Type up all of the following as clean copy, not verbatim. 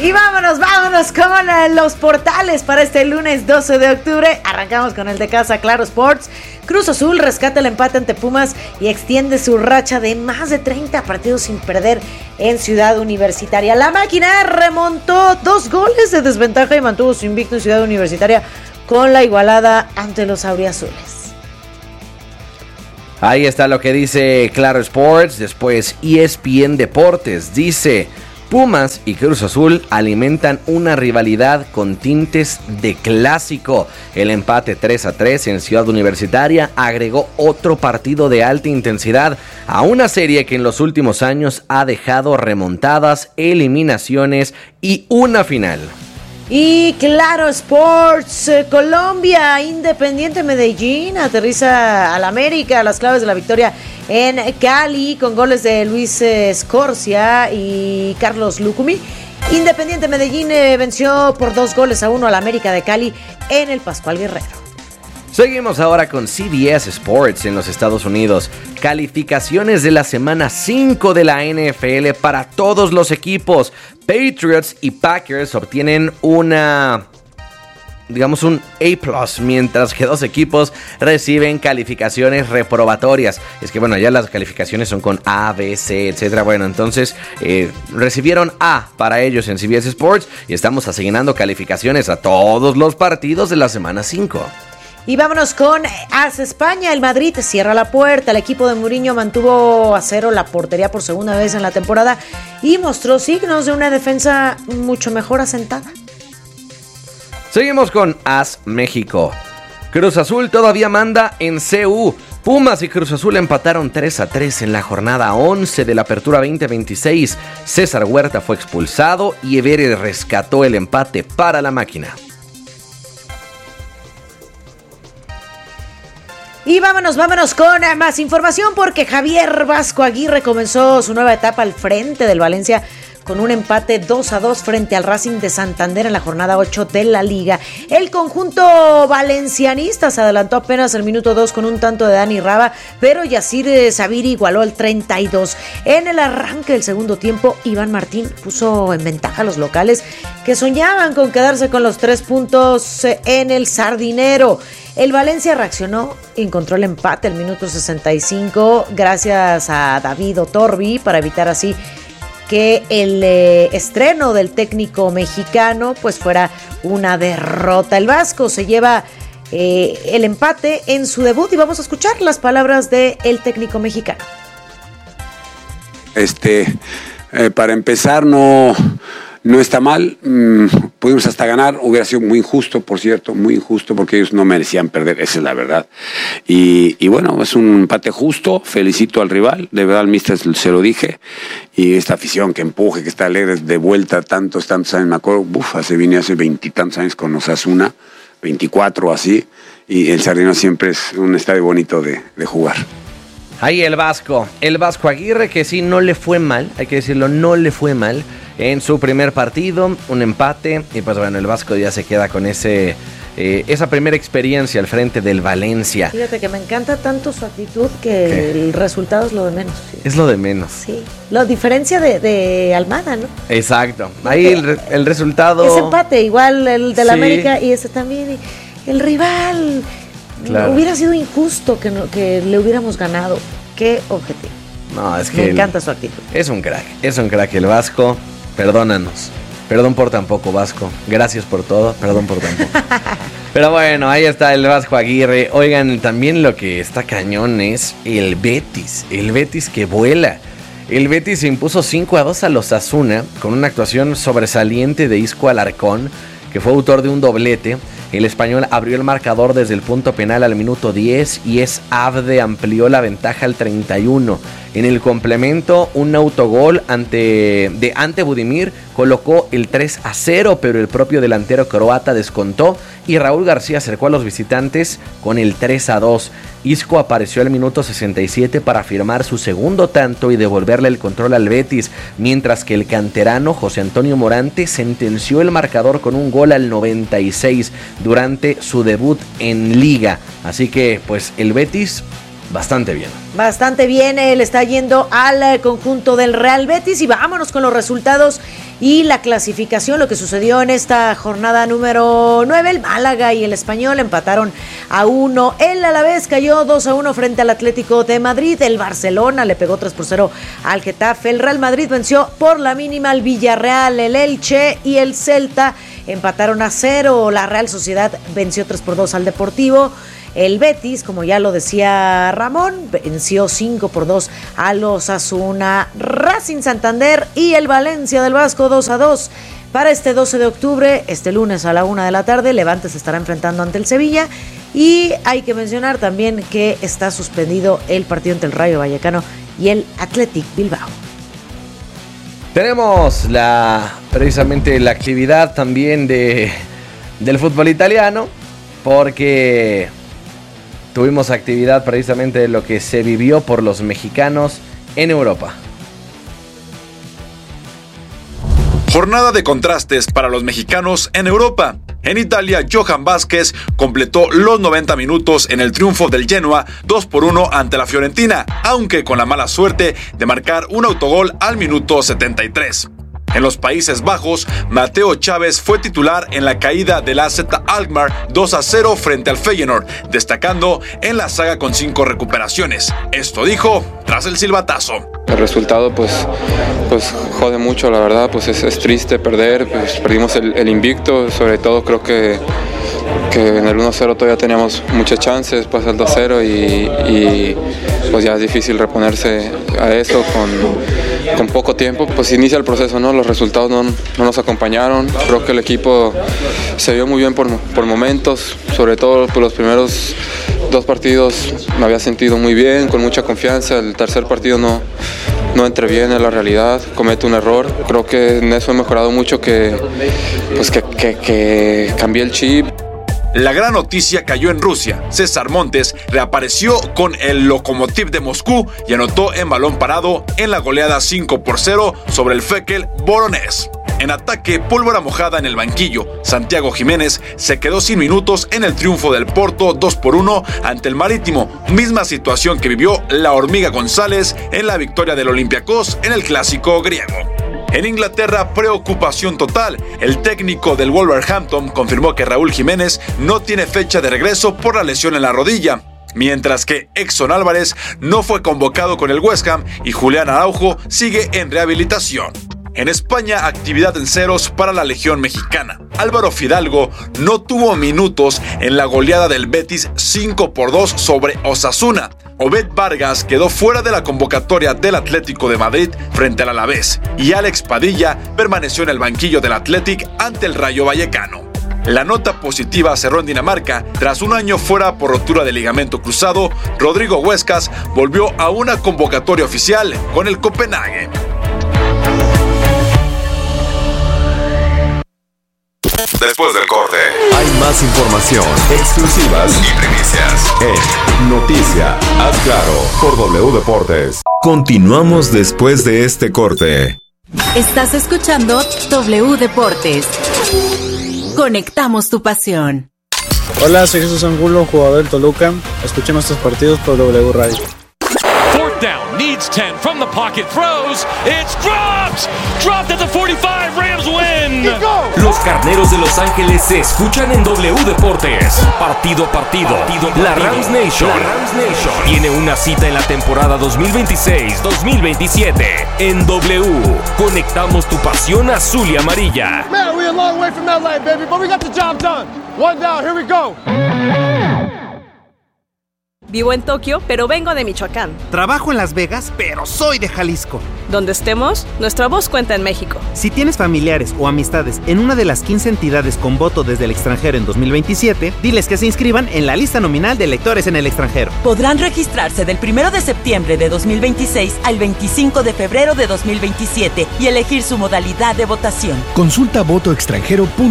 Y vámonos con los portales para este lunes 12 de octubre. Arrancamos con el de casa, Claro Sports. Cruz Azul rescata el empate ante Pumas y extiende su racha de más de 30 partidos sin perder en Ciudad Universitaria. La Máquina remontó 2 goles de desventaja y mantuvo su invicto en Ciudad Universitaria con la igualada ante los auriazules. Ahí está lo que dice Claro Sports. Después ESPN Deportes dice: Pumas y Cruz Azul alimentan una rivalidad con tintes de clásico. El empate 3-3 en Ciudad Universitaria agregó otro partido de alta intensidad a una serie que en los últimos años ha dejado remontadas, eliminaciones y una final. Y Claro Sports, Colombia, Independiente Medellín aterriza al América, las claves de la victoria en Cali con goles de Luis Scorcia y Carlos Lucumi. Independiente Medellín venció por 2-1 al América de Cali en el Pascual Guerrero. Seguimos ahora con CBS Sports en los Estados Unidos. Calificaciones de la semana 5 de la NFL para todos los equipos. Patriots y Packers obtienen un A+, mientras que 2 equipos reciben calificaciones reprobatorias. Es que ya las calificaciones son con A, B, C, etcétera. Bueno, entonces recibieron A para ellos en CBS Sports y estamos asignando calificaciones a todos los partidos de la semana 5. Y vámonos con AS España. El Madrid cierra la puerta. El equipo de Mourinho mantuvo a 0 la portería por segunda vez en la temporada y mostró signos de una defensa mucho mejor asentada. Seguimos con AS México. Cruz Azul todavía manda en CU. Pumas y Cruz Azul empataron 3-3 en la jornada 11 de la Apertura 2026. César Huerta fue expulsado y Everett rescató el empate para la Máquina. Y vámonos con más información porque Javier Vasco Aguirre comenzó su nueva etapa al frente del Valencia con un empate 2-2 frente al Racing de Santander en la jornada 8 de la Liga. El conjunto valencianista se adelantó apenas el minuto 2 con un tanto de Dani Raba, pero Yacir Sabiri igualó el 32. En el arranque del segundo tiempo, Iván Martín puso en ventaja a los locales que soñaban con quedarse con los 3 puntos en el Sardinero. El Valencia reaccionó y encontró el empate al minuto 65 gracias a David Otorbi para evitar así que el estreno del técnico mexicano pues fuera una derrota. El Vasco se lleva el empate en su debut y vamos a escuchar las palabras del técnico mexicano. Para empezar no está mal, pudimos hasta ganar, hubiera sido muy injusto, por cierto, muy injusto porque ellos no merecían perder, esa es la verdad. Y bueno, es un empate justo, felicito al rival, de verdad al míster se lo dije, y esta afición que empuje, que está alegre de vuelta tantos años, me acuerdo, vine hace 20 y tantos años con Osasuna, 24 así, y el Sardinero siempre es un estadio bonito de jugar. Ahí el Vasco Aguirre, que sí no le fue mal, hay que decirlo, no le fue mal en su primer partido, un empate, y pues bueno, el Vasco ya se queda con esa primera experiencia al frente del Valencia. Fíjate que me encanta tanto su actitud que el resultado es lo de menos. Fíjate. Es lo de menos. Sí, la diferencia de Almada, ¿no? Exacto, ahí el resultado... Ese empate, igual el del América y ese también, y el rival... Claro. Hubiera sido injusto que le hubiéramos ganado. Qué objetivo. No, es que me encanta su actitud. Es un crack el Vasco. Perdónanos. Perdón por tan poco, Vasco. Gracias por todo. Perdón por tan poco. Pero bueno, ahí está el Vasco Aguirre. Oigan, también lo que está cañón es el Betis. El Betis que vuela. El Betis se impuso 5-2 a los Osasuna con una actuación sobresaliente de Isco Alarcón, que fue autor de un doblete. El español abrió el marcador desde el punto penal al minuto 10 y Abde amplió la ventaja al 31. En el complemento, un autogol de Ante Budimir colocó el 3-0, pero el propio delantero croata descontó y Raúl García acercó a los visitantes con el 3-2. Isco apareció al minuto 67 para firmar su segundo tanto y devolverle el control al Betis, mientras que el canterano José Antonio Morante sentenció el marcador con un gol al 96 durante su debut en Liga. Así que, pues, el Betis... Bastante bien, le está yendo al conjunto del Real Betis y vámonos con los resultados Y la clasificación, lo que sucedió en esta jornada número 9, el Málaga y el Español empataron a 1. El Alavés cayó 2-1 frente al Atlético de Madrid. El Barcelona le pegó 3-0 al Getafe. El Real Madrid venció por la mínima al Villarreal. El Elche y el Celta empataron a 0. La Real Sociedad venció 3-2 al Deportivo. El Betis, como ya lo decía Ramón, venció 5-2 a los Osasuna. Racing Santander y el Valencia del Vasco 2-2. Para este 12 de octubre, este lunes a la 1 de la tarde, Levante se estará enfrentando ante el Sevilla. Y hay que mencionar también que está suspendido el partido entre el Rayo Vallecano y el Athletic Bilbao. Tenemos precisamente la actividad también del fútbol italiano, porque tuvimos actividad precisamente de lo que se vivió por los mexicanos en Europa. Jornada de contrastes para los mexicanos en Europa. En Italia, Johan Vázquez completó los 90 minutos en el triunfo del Genoa 2-1 ante la Fiorentina, aunque con la mala suerte de marcar un autogol al minuto 73. En los Países Bajos, Mateo Chávez fue titular en la caída del AZ Alkmaar 2-0 frente al Feyenoord, destacando en la saga con 5 recuperaciones. Esto dijo tras el silbatazo. El resultado pues jode mucho, la verdad, pues es triste perder, pues perdimos el invicto, sobre todo creo que en el 1-0 todavía teníamos muchas chances, pasa el 2-0 y pues ya es difícil reponerse a eso con poco tiempo. Pues inicia el proceso, ¿no? Los resultados no nos acompañaron, creo que el equipo se vio muy bien por momentos, sobre todo por los primeros 2 partidos me había sentido muy bien, con mucha confianza, el tercer partido no entré bien en la realidad, cometo un error, creo que en eso he mejorado mucho, que cambié el chip. La gran noticia cayó en Rusia. César Montes reapareció con el Lokomotiv de Moscú y anotó en balón parado en la goleada 5-0 sobre el Fekel Voronezh. En ataque, pólvora mojada en el banquillo. Santiago Jiménez se quedó sin minutos en el triunfo del Porto 2-1 ante el Marítimo, misma situación que vivió la Hormiga González en la victoria del Olympiacos en el clásico griego. En Inglaterra, preocupación total. El técnico del Wolverhampton confirmó que Raúl Jiménez no tiene fecha de regreso por la lesión en la rodilla, mientras que Edson Álvarez no fue convocado con el West Ham y Julián Araujo sigue en rehabilitación. En España, actividad en ceros para la Legión Mexicana. Álvaro Fidalgo no tuvo minutos en la goleada del Betis 5-2 sobre Osasuna. Obed Vargas quedó fuera de la convocatoria del Atlético de Madrid frente al Alavés y Alex Padilla permaneció en el banquillo del Athletic ante el Rayo Vallecano. La nota positiva cerró en Dinamarca. Tras un año fuera por rotura de ligamento cruzado, Rodrigo Huescas volvió a una convocatoria oficial con el Copenhague. Después del corte, hay más información, exclusivas y primicias en Noticia. Haz claro por W Deportes. Continuamos después de este corte. Estás escuchando W Deportes. Conectamos tu pasión. Hola, soy Jesús Angulo, jugador del Toluca. Escuchen nuestros partidos por W Radio. Fourth down, needs 10 from the pocket, throws, it's dropped at the 45, Rams win. Los Carneros de Los Ángeles se escuchan en W Deportes. Partido a partido. La Rams Nation tiene una cita en la temporada 2026-2027 en W. Conectamos tu pasión azul y amarilla. Man, we're a long way from that line, baby, but we got the job done. One down, here we go. Vivo en Tokio, pero vengo de Michoacán. Trabajo en Las Vegas, pero soy de Jalisco. Donde estemos, nuestra voz cuenta en México. Si tienes familiares o amistades en una de las 15 entidades con voto desde el extranjero en 2027, diles que se inscriban en la lista nominal de electores en el extranjero. Podrán registrarse del 1 de septiembre de 2026 al 25 de febrero de 2027 y elegir su modalidad de votación. Consulta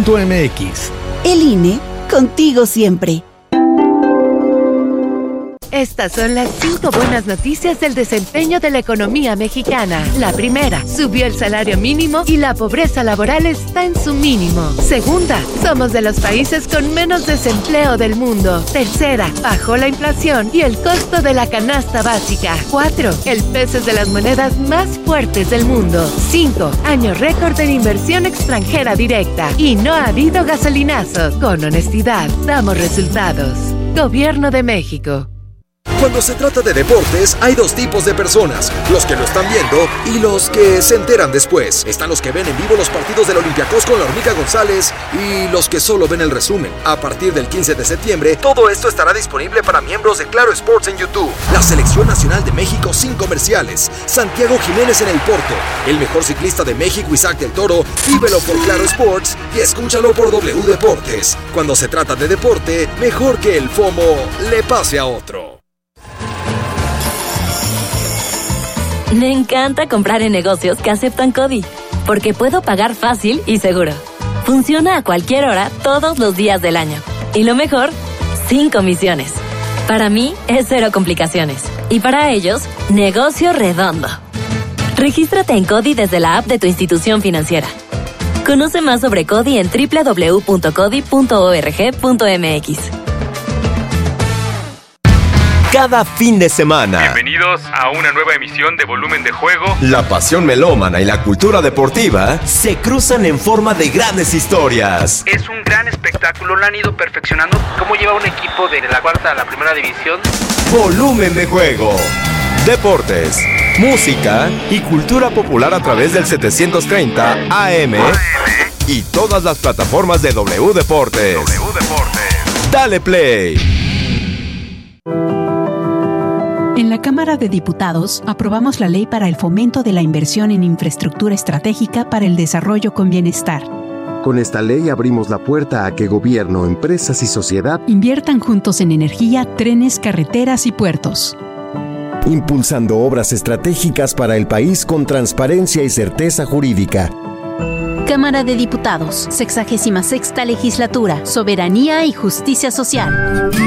votoextranjero.mx. El INE, contigo siempre. Estas son las 5 buenas noticias del desempeño de la economía mexicana. La primera, subió el salario mínimo y la pobreza laboral está en su mínimo. Segunda, somos de los países con menos desempleo del mundo. Tercera, bajó la inflación y el costo de la canasta básica. 4, el peso es de las monedas más fuertes del mundo. 5, año récord en inversión extranjera directa. Y no ha habido gasolinazos. Con honestidad, damos resultados. Gobierno de México. Cuando se trata de deportes, hay dos tipos de personas, los que lo están viendo y los que se enteran después. Están los que ven en vivo los partidos del Olympiacos con la Hormiga González y los que solo ven el resumen. A partir del 15 de septiembre, todo esto estará disponible para miembros de Claro Sports en YouTube. La Selección Nacional de México sin comerciales. Santiago Jiménez en el Porto. El mejor ciclista de México, Isaac del Toro. Vívelo por Claro Sports y escúchalo por W Deportes. Cuando se trata de deporte, mejor que el FOMO le pase a otro. Me encanta comprar en negocios que aceptan CODI, porque puedo pagar fácil y seguro. Funciona a cualquier hora, todos los días del año. Y lo mejor, sin comisiones. Para mí, es cero complicaciones. Y para ellos, negocio redondo. Regístrate en CODI desde la app de tu institución financiera. Conoce más sobre CODI en www.codi.org.mx. Cada fin de semana. Bienvenidos a una nueva emisión de Volumen de Juego. La pasión melómana y la cultura deportiva se cruzan en forma de grandes historias. Es un gran espectáculo, lo han ido perfeccionando. ¿Cómo lleva un equipo de la cuarta a la primera división? Volumen de Juego. Deportes, música y cultura popular a través del 730 AM y todas las plataformas de W Deportes. Dale play. En la Cámara de Diputados aprobamos la ley para el fomento de la inversión en infraestructura estratégica para el desarrollo con bienestar. Con esta ley abrimos la puerta a que gobierno, empresas y sociedad inviertan juntos en energía, trenes, carreteras y puertos. Impulsando obras estratégicas para el país con transparencia y certeza jurídica. Cámara de Diputados, 66ª Legislatura, Soberanía y Justicia Social.